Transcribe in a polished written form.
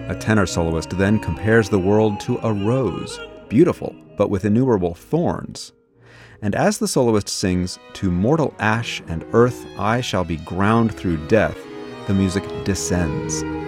A tenor soloist then compares the world to a rose, beautiful, but with innumerable thorns. And as the soloist sings, "To mortal ash and earth I shall be ground through death," the music descends,